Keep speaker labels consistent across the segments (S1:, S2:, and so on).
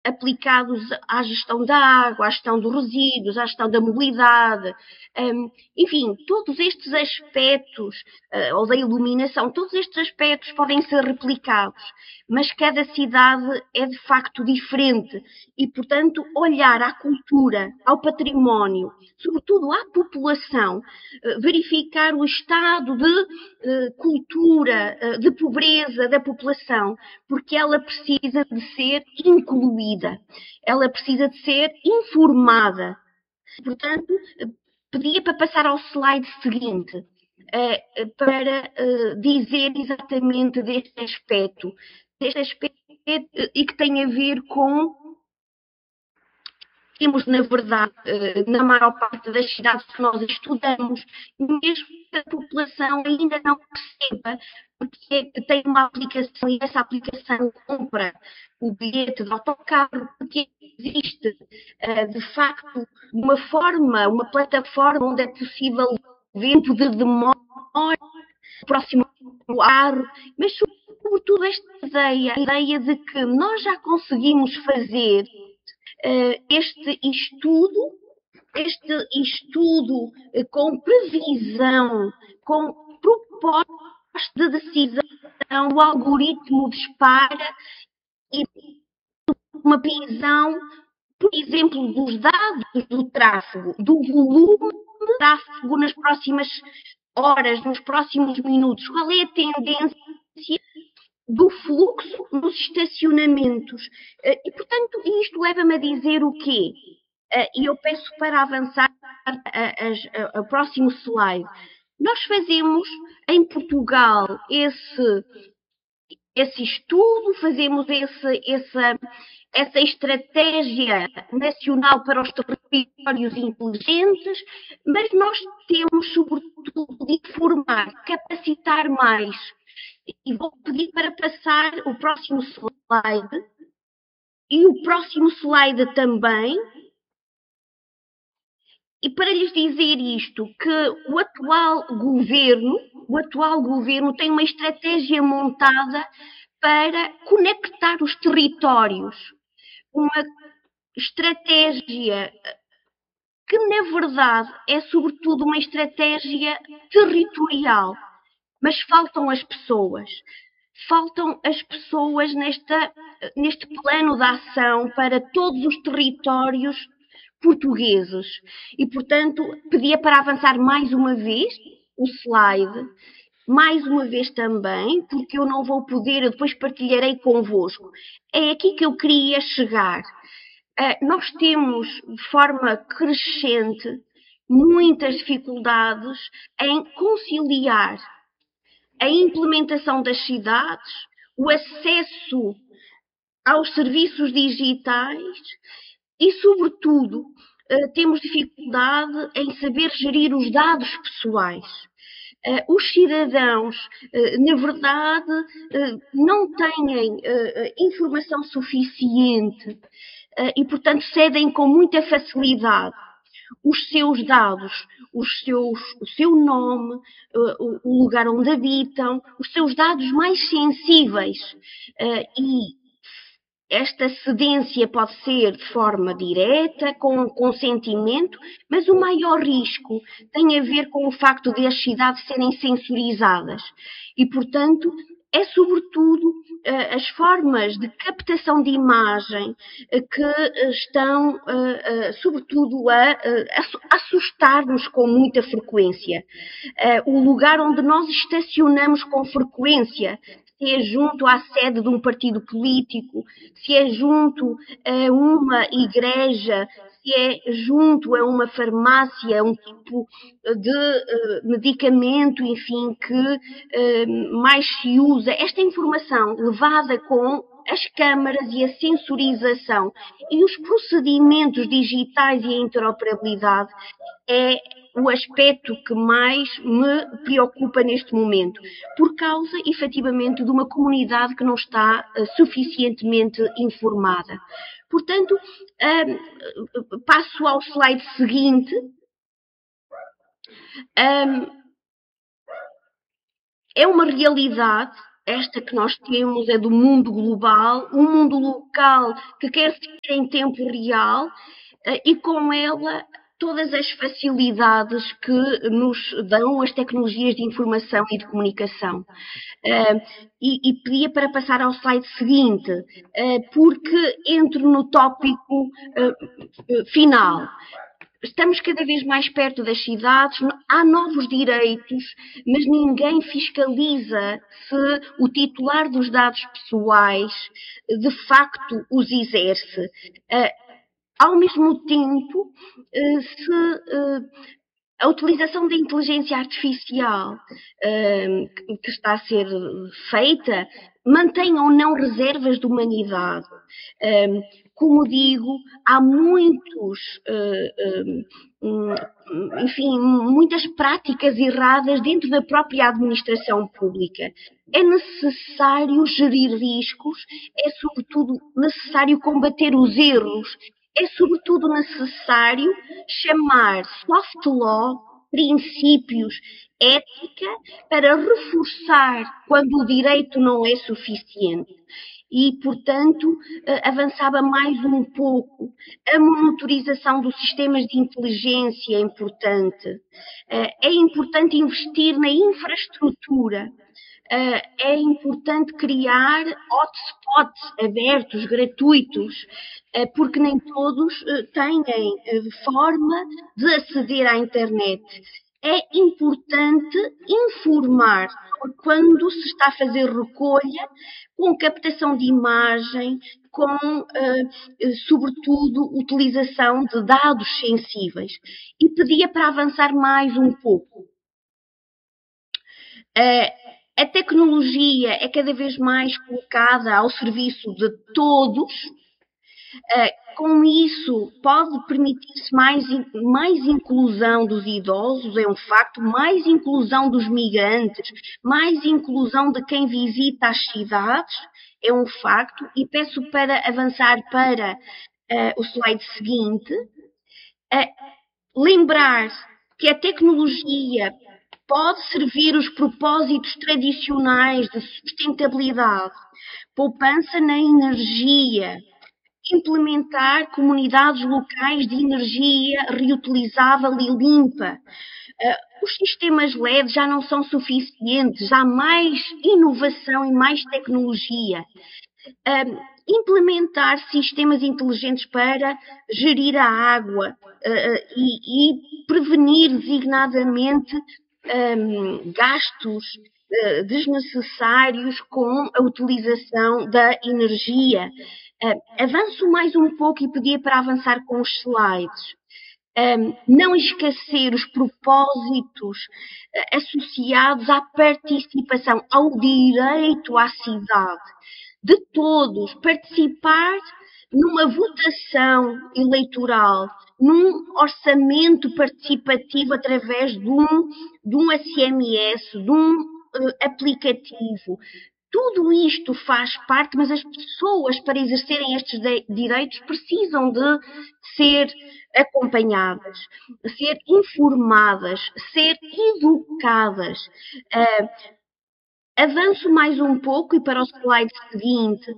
S1: aplicados à gestão da água, à gestão dos resíduos, à gestão da mobilidade, enfim, todos estes aspectos, ou da iluminação, todos estes aspectos podem ser replicados, mas cada cidade é de facto diferente e, portanto, olhar à cultura, ao património, sobretudo à população, verificar o estado de cultura, de pobreza da população, porque ela precisa de ser incluída, ela precisa de ser informada. Portanto, pedia para passar ao slide seguinte, para dizer exatamente deste aspecto e que tem a ver com. Temos, na verdade, na maior parte das cidades que nós estudamos, mesmo que a população ainda não perceba, porque tem uma aplicação e essa aplicação compra o bilhete de autocarro, porque existe, de facto, uma plataforma onde é possível ver o tempo de demora próximo do carro, mas sobretudo esta ideia, a ideia de que nós já conseguimos fazer este estudo com previsão, com proposta de decisão, o algoritmo dispara e uma previsão, por exemplo, dos dados do tráfego, do volume de tráfego nas próximas horas, nos próximos minutos. Qual é a tendência do fluxo nos estacionamentos? E, portanto, isto leva-me a dizer o quê? E eu peço para avançar ao próximo slide. Nós fazemos em Portugal esse estudo, fazemos essa estratégia nacional para os territórios inteligentes, mas nós temos, sobretudo, de informar, capacitar mais. E vou pedir para passar o próximo slide. E o próximo slide também. E para lhes dizer isto, que o atual governo tem uma estratégia montada para conectar os territórios. Uma estratégia que, na verdade, é sobretudo uma estratégia territorial. Mas faltam as pessoas. Faltam as pessoas neste plano de ação para todos os territórios portugueses. E, portanto, pedia para avançar mais uma vez o slide, mais uma vez também, porque eu não vou poder, eu depois partilharei convosco. É aqui que eu queria chegar. Nós temos, de forma crescente, muitas dificuldades em conciliar a implementação das cidades, o acesso aos serviços digitais e, sobretudo, temos dificuldade em saber gerir os dados pessoais. Os cidadãos, na verdade, não têm informação suficiente e, portanto, cedem com muita facilidade os seus dados, o seu nome, o lugar onde habitam, os seus dados mais sensíveis. E esta cedência pode ser de forma direta, com consentimento, mas o maior risco tem a ver com o facto de as cidades serem censurizadas. E, portanto, é sobretudo as formas de captação de imagem que estão, sobretudo, a assustar-nos com muita frequência. O lugar onde nós estacionamos com frequência, se é junto à sede de um partido político, se é junto a uma igreja, se é junto a uma farmácia, um tipo de medicamento, enfim, que mais se usa. Esta informação levada com as câmaras e a sensorização e os procedimentos digitais e a interoperabilidade é o aspecto que mais me preocupa neste momento, por causa, efetivamente, de uma comunidade que não está suficientemente informada. Portanto, passo ao slide seguinte. É uma realidade esta que nós temos é do mundo global, um mundo local que quer ser em tempo real e com ela todas as facilidades que nos dão as tecnologias de informação e de comunicação. E pedia para passar ao slide seguinte, porque entro no tópico final. Estamos cada vez mais perto das cidades, há novos direitos, mas ninguém fiscaliza se o titular dos dados pessoais de facto os exerce. Ao mesmo tempo, se a utilização da inteligência artificial que está a ser feita mantém ou não reservas de humanidade. Como digo, há muitas práticas erradas dentro da própria administração pública. É necessário gerir riscos, é sobretudo necessário combater os erros, é sobretudo necessário chamar soft law, princípios, ética, para reforçar quando o direito não é suficiente. E, portanto, avançava mais um pouco. A monitorização dos sistemas de inteligência é importante. É importante investir na infraestrutura. É importante criar hotspots abertos, gratuitos, porque nem todos têm forma de aceder à internet. É importante informar quando se está a fazer recolha, com captação de imagem, com, sobretudo, utilização de dados sensíveis. E pedia para avançar mais um pouco. A tecnologia é cada vez mais colocada ao serviço de todos. Com isso, pode permitir-se mais inclusão dos idosos, é um facto, mais inclusão dos migrantes, mais inclusão de quem visita as cidades, é um facto, e peço para avançar para o slide seguinte. Lembrar que a tecnologia pode servir os propósitos tradicionais de sustentabilidade, poupança na energia, implementar comunidades locais de energia reutilizável e limpa. Os sistemas LED já não são suficientes, há mais inovação e mais tecnologia. Implementar sistemas inteligentes para gerir a água e prevenir designadamente gastos desnecessários com a utilização da energia. Avanço mais um pouco e pedia para avançar com os slides. Não esquecer os propósitos associados à participação, ao direito à cidade, de todos, participar numa votação eleitoral, num orçamento participativo através de um SMS, de um aplicativo. Tudo isto faz parte, mas as pessoas, para exercerem estes direitos, precisam de ser acompanhadas, ser informadas, ser educadas. Avanço mais um pouco e para o slide seguinte.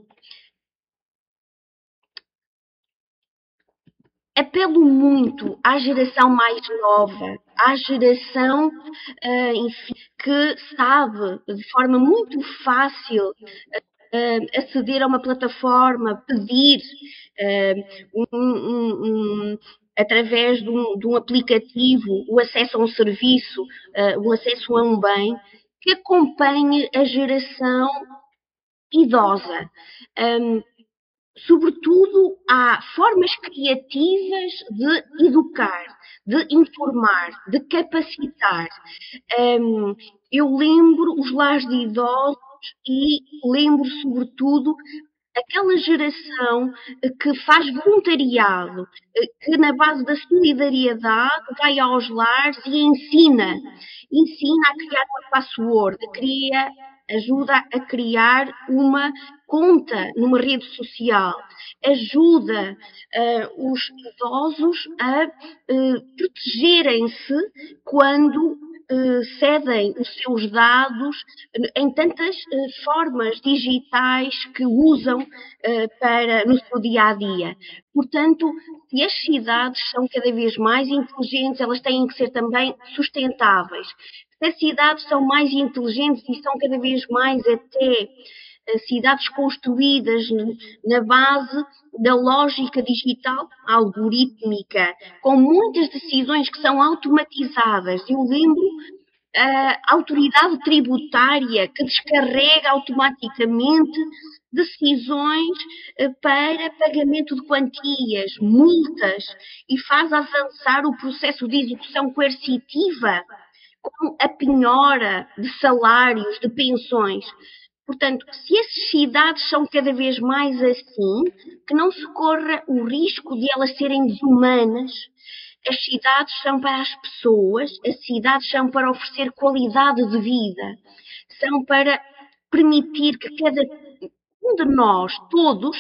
S1: Apelo muito à geração mais nova, à geração que sabe de forma muito fácil aceder a uma plataforma, pedir através de um aplicativo o acesso a um serviço, o acesso a um bem, que acompanhe a geração idosa. Sobretudo, há formas criativas de educar, de informar, de capacitar. Eu lembro os lares de idosos e lembro, sobretudo, aquela geração que faz voluntariado, que na base da solidariedade vai aos lares e ensina a criar uma password, ajuda a criar uma conta numa rede social, ajuda os idosos a protegerem-se quando cedem os seus dados em tantas formas digitais que usam no seu dia a dia. Portanto, se as cidades são cada vez mais inteligentes, elas têm que ser também sustentáveis. Se as cidades são mais inteligentes e são cada vez mais até cidades construídas na base da lógica digital algorítmica, com muitas decisões que são automatizadas. Eu lembro a autoridade tributária que descarrega automaticamente decisões para pagamento de quantias, multas, e faz avançar o processo de execução coercitiva com a penhora de salários, de pensões. Portanto, se as cidades são cada vez mais assim, que não se corra o risco de elas serem desumanas. As cidades são para as pessoas, as cidades são para oferecer qualidade de vida, são para permitir que cada um de nós, todos,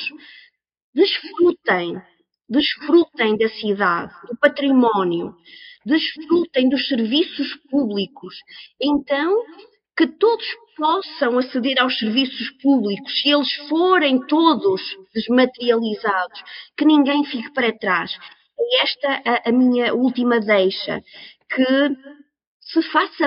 S1: desfrutem da cidade, do património, desfrutem dos serviços públicos. Então, que todos possam aceder aos serviços públicos, se eles forem todos desmaterializados, que ninguém fique para trás. É esta a minha última deixa, que se faça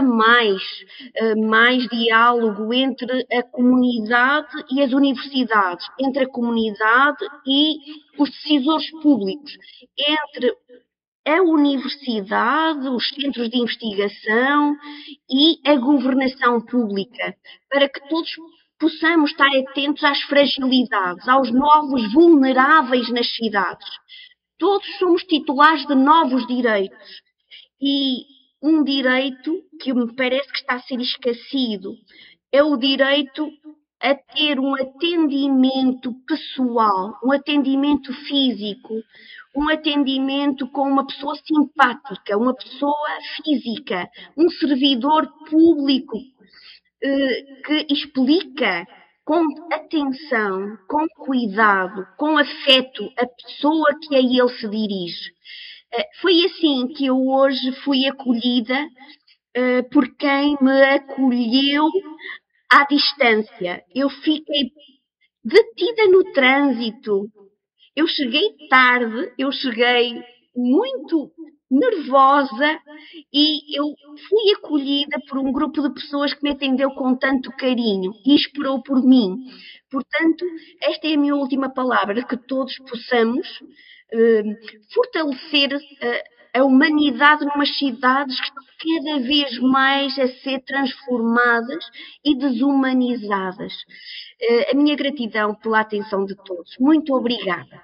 S1: mais diálogo entre a comunidade e as universidades, entre a comunidade e os decisores públicos, entre a universidade, os centros de investigação e a governação pública, para que todos possamos estar atentos às fragilidades, aos novos vulneráveis nas cidades. Todos somos titulares de novos direitos. E um direito que me parece que está a ser esquecido é o direito a ter um atendimento pessoal, um atendimento físico, um atendimento com uma pessoa simpática, uma pessoa física, um servidor público que explica com atenção, com cuidado, com afeto a pessoa que a ele se dirige. Foi assim que eu hoje fui acolhida por quem me acolheu à distância. Eu fiquei detida no trânsito. Eu cheguei tarde, eu cheguei muito nervosa e eu fui acolhida por um grupo de pessoas que me atendeu com tanto carinho e esperou por mim. Portanto, esta é a minha última palavra, que todos possamos fortalecer a humanidade numas cidades que estão cada vez mais a ser transformadas e desumanizadas. A minha gratidão pela atenção de todos. Muito obrigada.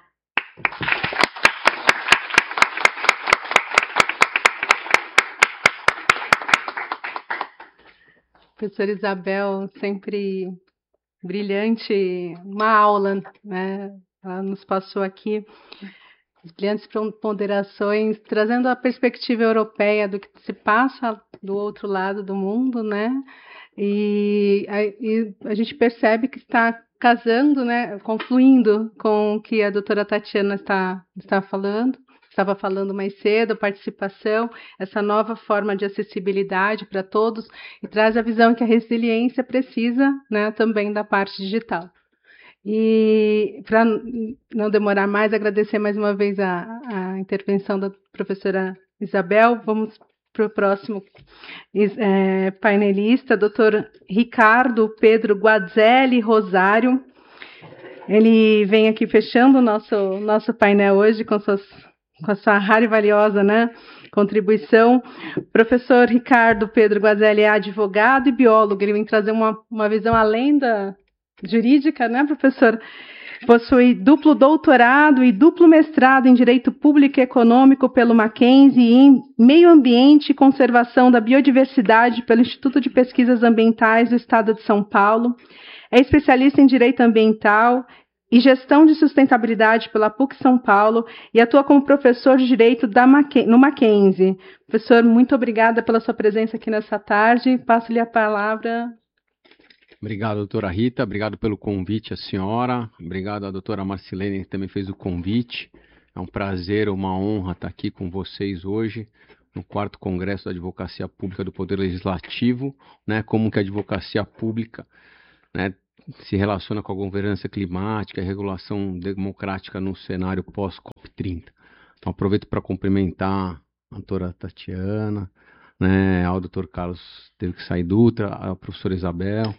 S2: Professora Isabel, sempre brilhante, uma aula, né? Ela nos passou aqui brilhantes ponderações, trazendo a perspectiva europeia do que se passa do outro lado do mundo, né? E a gente percebe que está casando, né? Confluindo com o que a doutora Tatiana estava falando mais cedo, participação, essa nova forma de acessibilidade para todos, e traz a visão que a resiliência precisa, né, também da parte digital. E para não demorar mais, agradecer mais uma vez a intervenção da professora Isabel. Vamos para o próximo painelista, doutor Ricardo Pedro Guazelli Rosário. Ele vem aqui fechando o nosso painel hoje com a sua rara e valiosa, né, contribuição. Professor Ricardo Pedro Guazelli é advogado e biólogo. Ele vem trazer uma visão além da jurídica, né, professor? Possui duplo doutorado e duplo mestrado em Direito Público e Econômico pelo Mackenzie e em Meio Ambiente e Conservação da Biodiversidade pelo Instituto de Pesquisas Ambientais do Estado de São Paulo. É especialista em Direito Ambiental e Gestão de Sustentabilidade pela PUC São Paulo e atua como professor de Direito no Mackenzie. Professor, muito obrigada pela sua presença aqui nessa tarde. Passo-lhe a palavra.
S3: Obrigado, doutora Rita. Obrigado pelo convite, a senhora. Obrigado à doutora Marcilene, que também fez o convite. É um prazer, uma honra estar aqui com vocês hoje. no 4º Congresso da Advocacia Pública do Poder Legislativo, né, como que a advocacia pública, né, se relaciona com a governança climática e regulação democrática no cenário pós-COP30. Então, aproveito para cumprimentar a doutora Tatiana, né, ao doutor Carlos, teve que sair Dutra, a professora Isabel,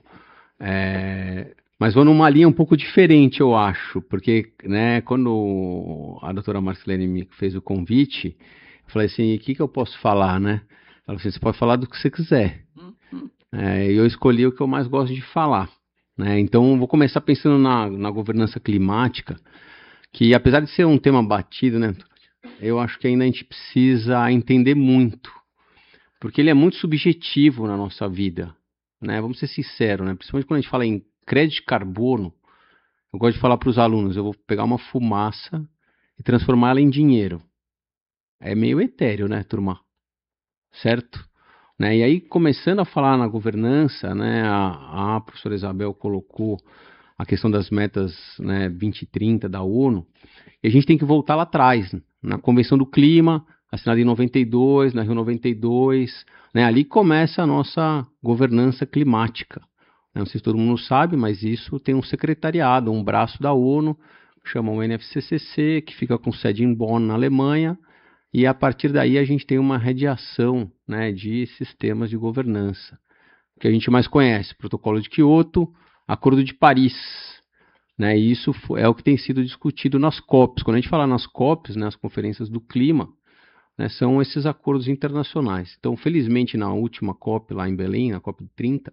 S3: mas vou numa linha um pouco diferente, eu acho, porque, né, quando a doutora Marcelene me fez o convite, eu falei assim, o que eu posso falar, né? Ela falou assim, você pode falar do que você quiser. E eu escolhi o que eu mais gosto de falar, né? Então, vou começar pensando na governança climática, que apesar de ser um tema batido, né, eu acho que ainda a gente precisa entender muito, porque ele é muito subjetivo na nossa vida, né? Vamos ser sinceros, né? Principalmente quando a gente fala em crédito de carbono, eu gosto de falar para os alunos, eu vou pegar uma fumaça e transformá-la em dinheiro. É meio etéreo, né, turma? Certo? Né? E aí, começando a falar na governança, né, a professora Isabel colocou a questão das metas, né, 2030 da ONU, e a gente tem que voltar lá atrás, na Convenção do Clima, assinada em 92, na Rio 92, né, ali começa a nossa governança climática. Não sei se todo mundo sabe, mas isso tem um secretariado, um braço da ONU, que chama o NFCCC, que fica com sede em Bonn, na Alemanha, e a partir daí a gente tem uma radiação, né, de sistemas de governança. O que a gente mais conhece, Protocolo de Quioto, Acordo de Paris, né, e isso é o que tem sido discutido nas COPs. Quando a gente fala nas COPs, né, as conferências do clima, né, são esses acordos internacionais. Então, felizmente, na última COP lá em Belém, na COP 30,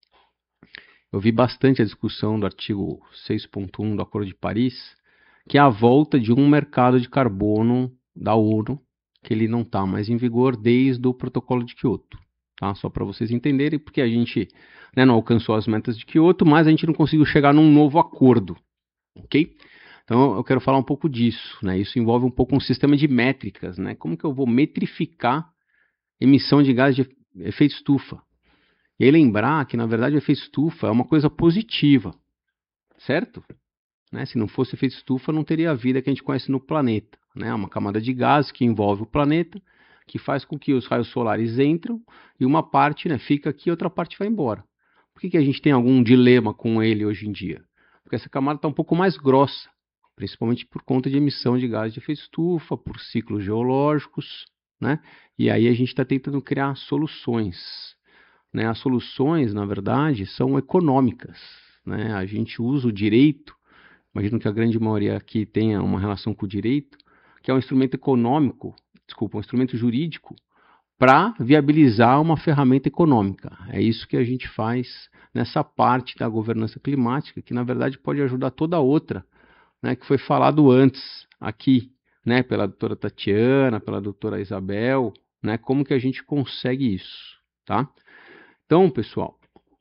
S3: eu vi bastante a discussão do artigo 6.1 do Acordo de Paris, que é a volta de um mercado de carbono da ONU, que ele não está mais em vigor desde o Protocolo de Quioto. Tá? Só para vocês entenderem, porque a gente, né, não alcançou as metas de Quioto, mas a gente não conseguiu chegar num novo acordo. Ok? Então eu quero falar um pouco disso. Né? Isso envolve um pouco um sistema de métricas. Né? Como que eu vou metrificar emissão de gás de efeito estufa? E aí lembrar que, na verdade, o efeito estufa é uma coisa positiva. Certo? Né? Se não fosse efeito estufa, não teria a vida que a gente conhece no planeta. Né? É uma camada de gás que envolve o planeta, que faz com que os raios solares entram e uma parte, né, fica aqui e outra parte vai embora. Por que a gente tem algum dilema com ele hoje em dia? Porque essa camada está um pouco mais grossa, principalmente por conta de emissão de gás de efeito estufa, por ciclos geológicos, né? E aí a gente está tentando criar soluções. Né? As soluções, na verdade, são econômicas. Né? A gente usa o direito, imagino que a grande maioria aqui tenha uma relação com o direito, que é um instrumento econômico, um instrumento jurídico, para viabilizar uma ferramenta econômica. É isso que a gente faz nessa parte da governança climática, que na verdade pode ajudar toda a outra, né, que foi falado antes aqui, né, pela doutora Tatiana, pela doutora Isabel, né, como que a gente consegue isso, tá? Então, pessoal,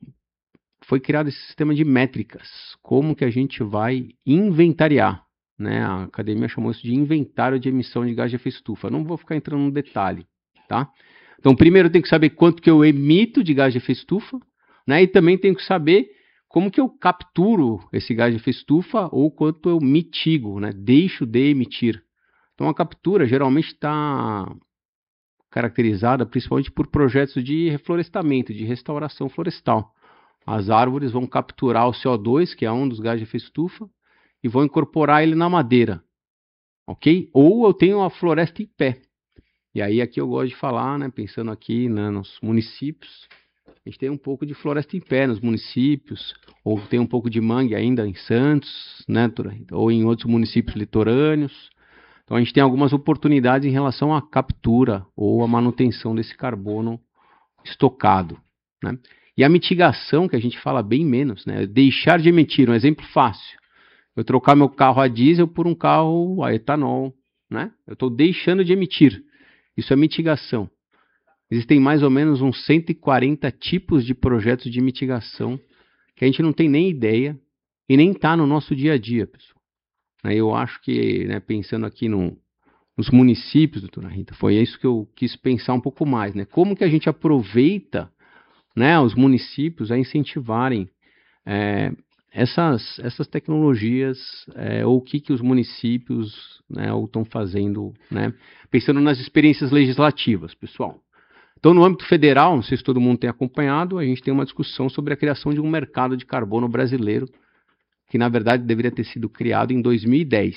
S3: foi criado esse sistema de métricas, como que a gente vai inventariar, né? A academia chamou isso de inventário de emissão de gás de efeito estufa. Não vou ficar entrando no detalhe, tá? Então, primeiro eu tenho que saber quanto que eu emito de gás de efeito estufa, né? E também tenho que saber como que eu capturo esse gás de efeito estufa ou quanto eu mitigo, né? Deixo de emitir. Então, a captura geralmente está caracterizada principalmente por projetos de reflorestamento, de restauração florestal. As árvores vão capturar o CO2, que é um dos gases de efeito estufa, e vão incorporar ele na madeira, ok? Ou eu tenho a floresta em pé. E aí aqui eu gosto de falar, né, pensando aqui, né, nos municípios, a gente tem um pouco de floresta em pé nos municípios, ou tem um pouco de mangue ainda em Santos, né, ou em outros municípios litorâneos. Então a gente tem algumas oportunidades em relação à captura ou à manutenção desse carbono estocado, né? E a mitigação, que a gente fala bem menos, né? Deixar de emitir, um exemplo fácil. Eu trocar meu carro a diesel por um carro a etanol, né? Eu estou deixando de emitir. Isso é mitigação. Existem mais ou menos uns 140 tipos de projetos de mitigação que a gente não tem nem ideia e nem está no nosso dia a dia, pessoal. Eu acho que, né, pensando aqui nos municípios, doutora Rita, foi isso que eu quis pensar um pouco mais, né? Como que a gente aproveita, né, os municípios a incentivarem essas tecnologias, ou o que os municípios, né, estão fazendo, né, pensando nas experiências legislativas, pessoal. Então, no âmbito federal, não sei se todo mundo tem acompanhado, a gente tem uma discussão sobre a criação de um mercado de carbono brasileiro, que na verdade deveria ter sido criado em 2010,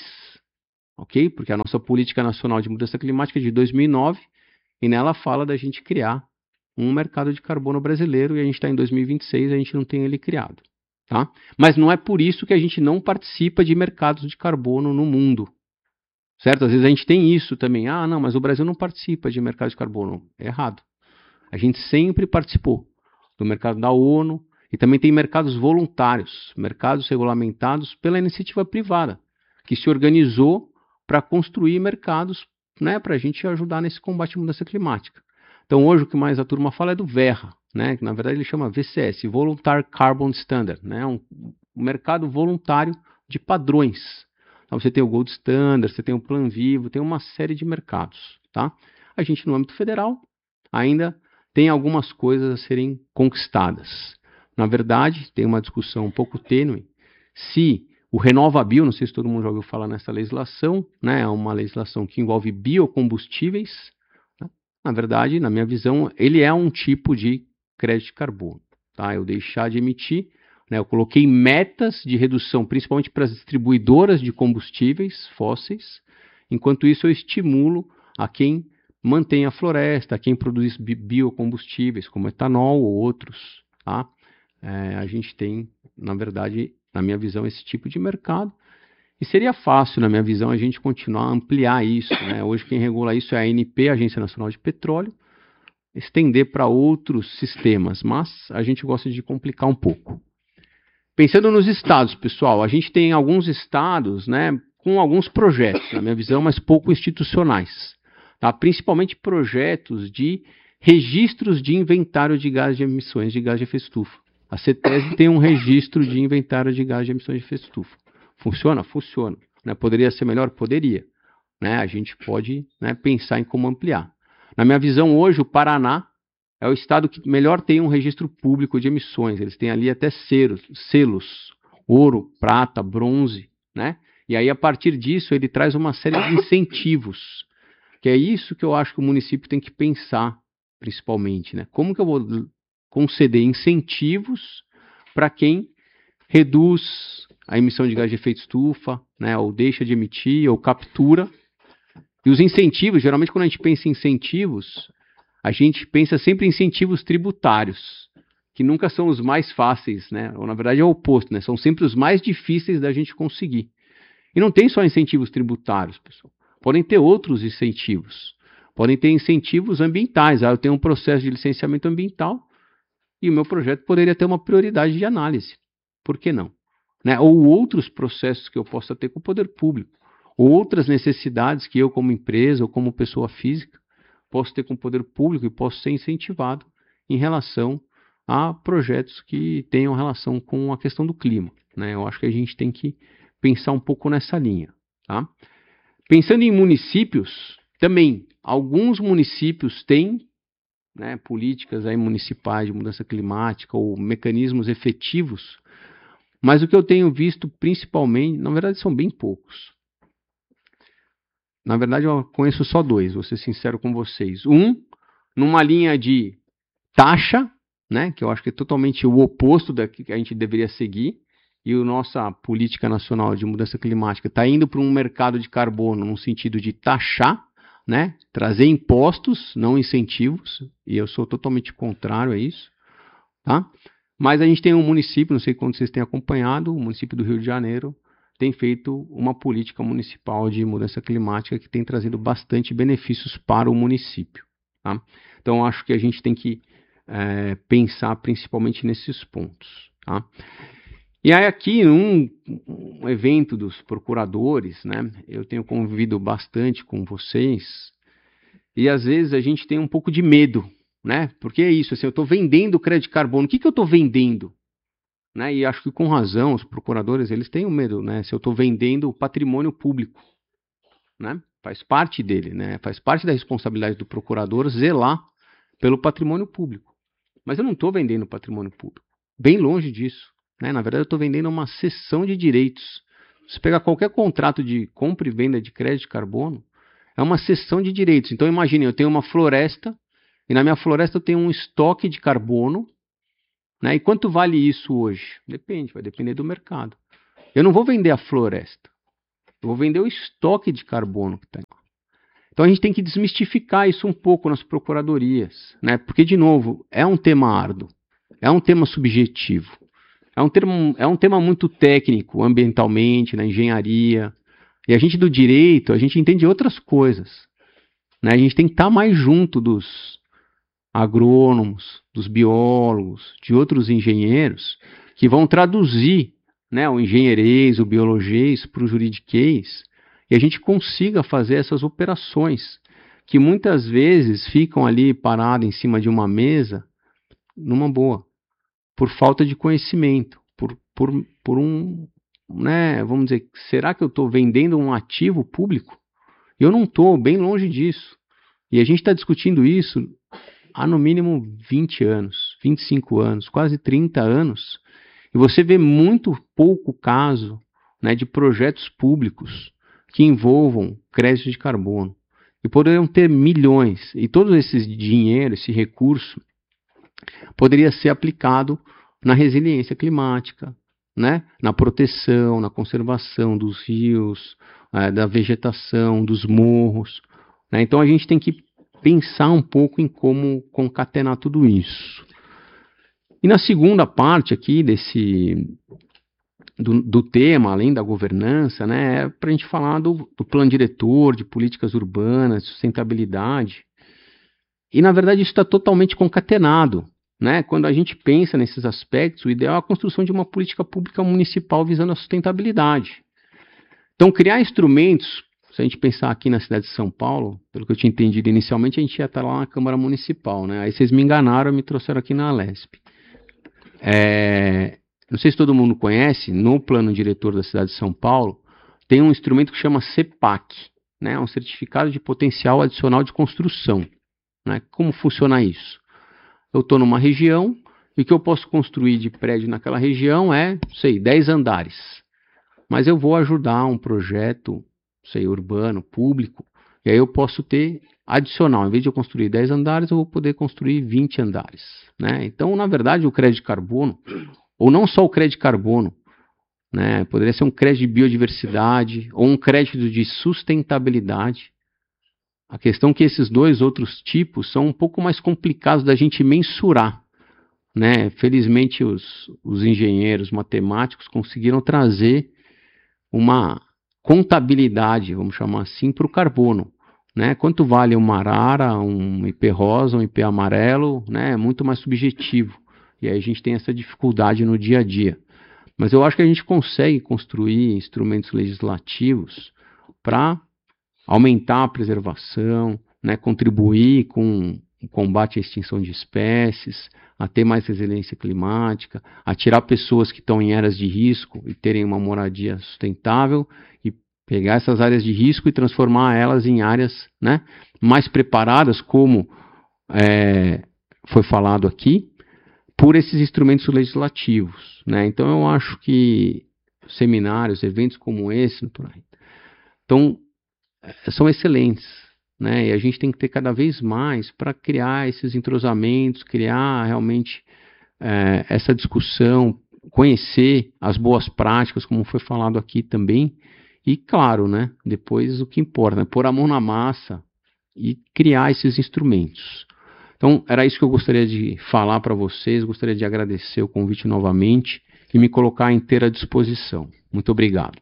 S3: ok? Porque a nossa Política Nacional de Mudança Climática é de 2009, e nela fala da gente criar um mercado de carbono brasileiro, e a gente está em 2026 e a gente não tem ele criado. Tá? Mas não é por isso que a gente não participa de mercados de carbono no mundo. Certo? Às vezes a gente tem isso também. Ah, não, mas o Brasil não participa de mercado de carbono. É errado. A gente sempre participou do mercado da ONU, e também tem mercados voluntários, mercados regulamentados pela iniciativa privada, que se organizou para construir mercados, né, para a gente ajudar nesse combate à mudança climática. Então hoje o que mais a turma fala é do VERRA, né, que na verdade ele chama VCS, Voluntary Carbon Standard, né, um mercado voluntário de padrões. Então você tem o Gold Standard, você tem o Plan Vivo, tem uma série de mercados. Tá? A gente no âmbito federal ainda tem algumas coisas a serem conquistadas. Na verdade, tem uma discussão um pouco tênue se o RenovaBio, não sei se todo mundo já ouviu falar nessa legislação, né, é uma legislação que envolve biocombustíveis. Né? Na verdade, na minha visão, ele é um tipo de crédito de carbono. Tá? Eu deixar de emitir, né, eu coloquei metas de redução, principalmente para as distribuidoras de combustíveis fósseis, enquanto isso eu estimulo a quem mantém a floresta, a quem produz biocombustíveis, como etanol ou outros. Tá? A gente tem, na verdade, na minha visão, esse tipo de mercado. E seria fácil, na minha visão, a gente continuar a ampliar isso. Né? Hoje quem regula isso é a ANP, Agência Nacional de Petróleo, estender para outros sistemas, mas a gente gosta de complicar um pouco. Pensando nos estados, pessoal, a gente tem alguns estados, né, com alguns projetos, na minha visão, mas pouco institucionais. Tá? Principalmente projetos de registros de inventário de gás de emissões de gás de efeito estufa. A CETESB tem um registro de inventário de gás de emissões de efeito estufa. Funciona? Funciona. Né? Poderia ser melhor? Poderia. Né? A gente pode, né, pensar em como ampliar. Na minha visão, hoje, o Paraná é o estado que melhor tem um registro público de emissões. Eles têm ali até selos, ouro, prata, bronze. Né? E aí, a partir disso, ele traz uma série de incentivos. Que é isso que eu acho que o município tem que pensar, principalmente. Né? Como que eu vou conceder incentivos para quem reduz a emissão de gás de efeito estufa, né, ou deixa de emitir, ou captura. E os incentivos, geralmente quando a gente pensa em incentivos, a gente pensa sempre em incentivos tributários, que nunca são os mais fáceis, né? Ou na verdade é o oposto, né? São sempre os mais difíceis da gente conseguir. E não tem só incentivos tributários, pessoal. Podem ter outros incentivos. Podem ter incentivos ambientais. Eu tenho um processo de licenciamento ambiental, e o meu projeto poderia ter uma prioridade de análise. Por que não? Né? Ou outros processos que eu possa ter com o poder público. Ou outras necessidades que eu, como empresa ou como pessoa física, posso ter com o poder público e posso ser incentivado em relação a projetos que tenham relação com a questão do clima. Né? Eu acho que a gente tem que pensar um pouco nessa linha. Tá? Pensando em municípios, também, alguns municípios têm, né, políticas aí municipais de mudança climática ou mecanismos efetivos, mas o que eu tenho visto principalmente, na verdade são bem poucos. Na verdade eu conheço só dois, vou ser sincero com vocês. Um, numa linha de taxa, né, que eu acho que é totalmente o oposto da que a gente deveria seguir, e a nossa política nacional de mudança climática está indo para um mercado de carbono no sentido de taxar, né? Trazer impostos, não incentivos, e eu sou totalmente contrário a isso. Tá? Mas a gente tem um município, não sei quando vocês têm acompanhado, o município do Rio de Janeiro tem feito uma política municipal de mudança climática que tem trazido bastante benefícios para o município. Tá? Então, eu acho que a gente tem que pensar principalmente nesses pontos. Tá? E aí aqui, num evento dos procuradores, né, eu tenho convivido bastante com vocês, e às vezes a gente tem um pouco de medo, né? Porque é isso, assim, eu estou vendendo crédito de carbono, o que eu estou vendendo? Né? E acho que com razão, os procuradores, eles têm medo, né? Se eu estou vendendo o patrimônio público, né? Faz parte dele, né? Faz parte da responsabilidade do procurador zelar pelo patrimônio público. Mas eu não estou vendendo patrimônio público, bem longe disso. né? Na verdade, eu estou vendendo uma cessão de direitos. Se pegar qualquer contrato de compra e venda de crédito de carbono, é uma cessão de direitos. Então, imagine, eu tenho uma floresta, e na minha floresta eu tenho um estoque de carbono, né? E quanto vale isso hoje? Depende, vai depender do mercado. Eu não vou vender a floresta, eu vou vender o estoque de carbono que está lá. Então, a gente tem que desmistificar isso um pouco nas procuradorias, né? Porque, de novo, é um tema árduo, é um tema subjetivo. É um tema muito técnico, ambientalmente, na engenharia. E a gente do direito, a gente entende outras coisas, né? A gente tem que estar mais junto dos agrônomos, dos biólogos, de outros engenheiros, que vão traduzir, né, o engenheirês, o biologês para o juridiquês, e a gente consiga fazer essas operações, que muitas vezes ficam ali paradas em cima de uma mesa, numa boa, por falta de conhecimento, por um, né, vamos dizer, será que eu estou vendendo um ativo público? Eu não estou, bem longe disso. E a gente está discutindo isso há no mínimo 20 anos, 25 anos, quase 30 anos, e você vê muito pouco caso, né, de projetos públicos que envolvam crédito de carbono. E poderiam ter milhões, e todo esse dinheiro, esse recurso, poderia ser aplicado na resiliência climática, né? Na proteção, na conservação dos rios, da vegetação, dos morros, né? Então a gente tem que pensar um pouco em como concatenar tudo isso. E na segunda parte aqui do tema, além da governança, né, é para a gente falar do plano diretor, de políticas urbanas, sustentabilidade. E na verdade isso está totalmente concatenado. Né? Quando a gente pensa nesses aspectos, o ideal é a construção de uma política pública municipal visando a sustentabilidade. Então, criar instrumentos, se a gente pensar aqui na cidade de São Paulo, pelo que eu tinha entendido inicialmente, a gente ia estar lá na Câmara Municipal. Né? Aí vocês me enganaram e me trouxeram aqui na Alesp. Não sei se todo mundo conhece, no plano diretor da cidade de São Paulo, tem um instrumento que chama CEPAC, né? Um certificado de potencial adicional de construção. Né? Como funciona isso? Eu estou numa região e o que eu posso construir de prédio naquela região é, sei, 10 andares. Mas eu vou ajudar um projeto, sei, urbano, público, e aí eu posso ter adicional. Em vez de eu construir 10 andares, eu vou poder construir 20 andares. Né? Então, na verdade, o crédito de carbono, ou não só o crédito de carbono, né? Poderia ser um crédito de biodiversidade ou um crédito de sustentabilidade. A questão é que esses dois outros tipos são um pouco mais complicados da gente mensurar, né? Felizmente os engenheiros matemáticos conseguiram trazer uma contabilidade, vamos chamar assim, para o carbono, né? Quanto vale uma arara, um IP rosa, um IP amarelo, né? É muito mais subjetivo, e aí a gente tem essa dificuldade no dia a dia. Mas eu acho que a gente consegue construir instrumentos legislativos para aumentar a preservação, né, contribuir com o combate à extinção de espécies, a ter mais resiliência climática, a tirar pessoas que estão em áreas de risco e terem uma moradia sustentável e pegar essas áreas de risco e transformar elas em áreas, né, mais preparadas, como foi falado aqui, por esses instrumentos legislativos. Né? Então eu acho que seminários, eventos como esse, então, são excelentes, né? E a gente tem que ter cada vez mais para criar esses entrosamentos, criar realmente essa discussão, conhecer as boas práticas, como foi falado aqui também, e claro, né? Depois o que importa, né? Pôr a mão na massa e criar esses instrumentos. Então, era isso que eu gostaria de falar para vocês, gostaria de agradecer o convite novamente e me colocar à inteira disposição. Muito obrigado.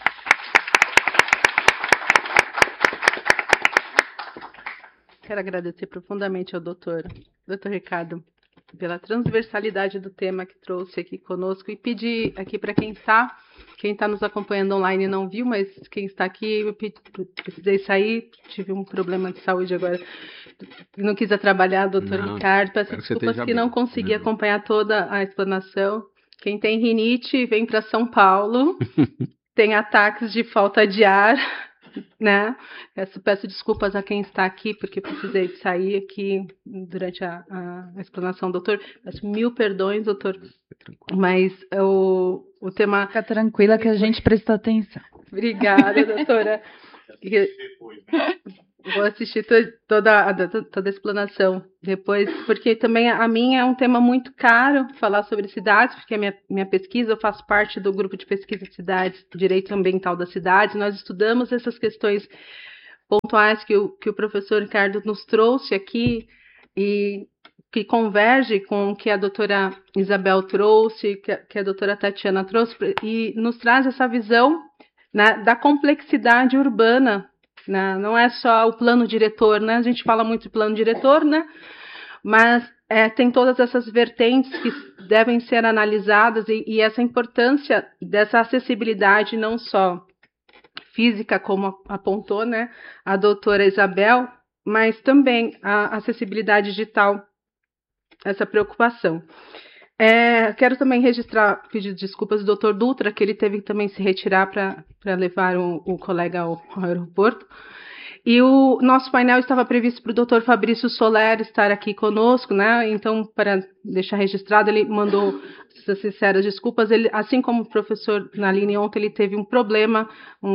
S2: Quero agradecer profundamente ao doutor Ricardo pela transversalidade do tema que trouxe aqui conosco e pedir aqui para quem está nos acompanhando online e não viu, mas quem está aqui, eu precisei sair, tive um problema de saúde agora, não quis atrapalhar o doutor Ricardo, peço desculpas que não consegui acompanhar toda a explanação. Quem tem rinite, vem para São Paulo, tem ataques de falta de ar, né? Peço desculpas a quem está aqui, porque precisei sair aqui durante a explanação, doutor. Peço mil perdões, doutor, mas o tema...
S4: Fica tranquila que a gente prestou atenção.
S2: Obrigada, doutora. Vou assistir toda a explanação depois, porque também a minha é um tema muito caro, falar sobre cidades, porque a minha pesquisa, eu faço parte do grupo de pesquisa de cidades, direito ambiental das cidades, nós estudamos essas questões pontuais que o professor Ricardo nos trouxe aqui, e que converge com o que a doutora Isabel trouxe, que a doutora Tatiana trouxe, e nos traz essa visão, né, da complexidade urbana. Não é só o plano diretor, né? A gente fala muito de plano diretor, né? Mas tem todas essas vertentes que devem ser analisadas e essa importância dessa acessibilidade não só física, como apontou, né, a doutora Isabel, mas também a acessibilidade digital, essa preocupação. Quero também registrar, pedir desculpas do doutor Dutra, que ele teve que também se retirar para levar o colega ao aeroporto. E o nosso painel estava previsto para o doutor Fabrício Soler estar aqui conosco, né? Então, para deixar registrado, ele mandou sinceras desculpas. Ele, assim como o professor Naline ontem, ele teve um problema,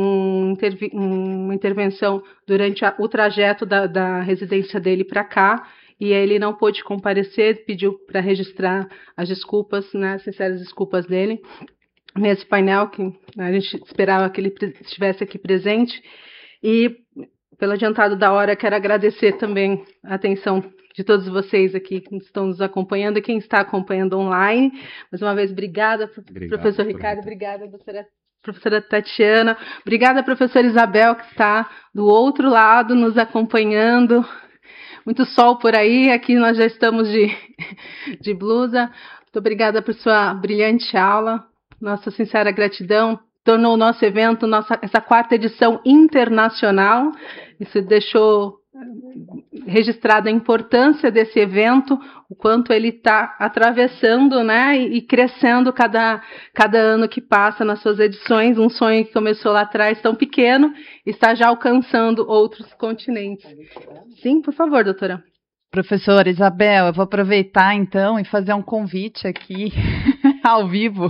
S2: uma intervenção durante o trajeto da residência dele para cá, e ele não pôde comparecer, pediu para registrar as desculpas, né, sinceras desculpas dele, nesse painel, que a gente esperava que ele estivesse aqui presente. E, pelo adiantado da hora, quero agradecer também a atenção de todos vocês aqui que estão nos acompanhando e quem está acompanhando online. Mais uma vez, obrigada, professor Ricardo, obrigada, professora Tatiana, obrigada, professora Isabel, que está do outro lado nos acompanhando. Muito sol por aí, aqui nós já estamos de blusa. Muito obrigada por sua brilhante aula. Nossa sincera gratidão. Tornou o nosso evento, essa 4ª edição internacional. Isso deixou registrada a importância desse evento, o quanto ele está atravessando, né, e crescendo cada ano que passa nas suas edições. Um sonho que começou lá atrás tão pequeno, está já alcançando outros continentes. Sim, por favor, doutora.
S4: Professora Isabel, eu vou aproveitar então e fazer um convite aqui ao vivo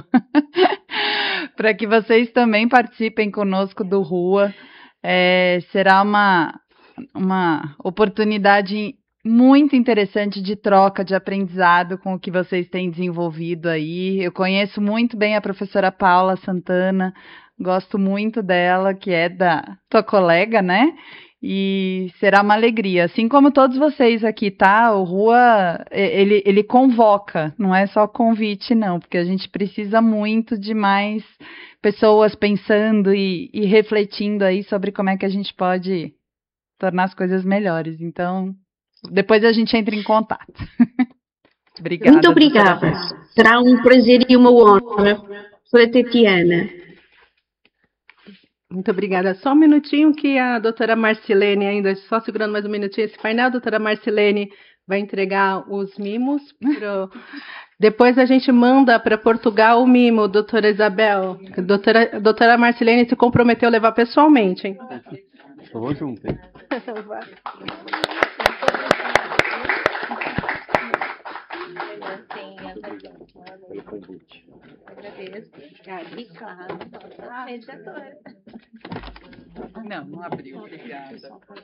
S4: para que vocês também participem conosco do Rua. Será uma oportunidade muito interessante de troca, de aprendizado com o que vocês têm desenvolvido aí. Eu conheço muito bem a professora Paula Santana, gosto muito dela, que é da tua colega, né? E será uma alegria, assim como todos vocês aqui, tá? O Rua, ele convoca, não é só convite, não, porque a gente precisa muito de mais pessoas pensando e refletindo aí sobre como é que a gente pode tornar as coisas melhores. Então, depois a gente entra em contato. Obrigada.
S1: Muito obrigada. Será um prazer e uma honra, professora Tatiana.
S2: Muito obrigada. Só um minutinho que a doutora Marcilene, ainda só segurando mais um minutinho esse painel, a doutora Marcilene vai entregar os mimos. Depois a gente manda para Portugal o mimo, doutora Isabel. A doutora Marcilene se comprometeu a levar pessoalmente, hein?
S3: Eu vou junto, hein? Pelo convite.
S1: Agradeço. E claro, mediadora.
S4: Não abriu, obrigada.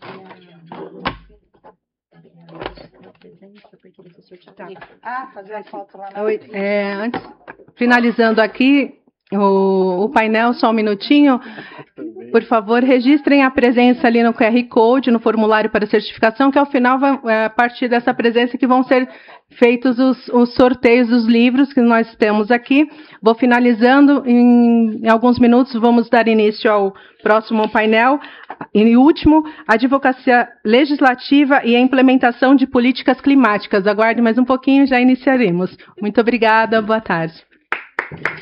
S2: Fazer a foto lá. Antes, finalizando aqui o painel, só um minutinho. Por favor, registrem a presença ali no QR Code, no formulário para certificação, que ao final, a partir dessa presença, que vão ser feitos os sorteios dos livros que nós temos aqui. Vou finalizando, em alguns minutos vamos dar início ao próximo painel. E último, advocacia legislativa e a implementação de políticas climáticas. Aguarde mais um pouquinho, já iniciaremos. Muito obrigada, boa tarde.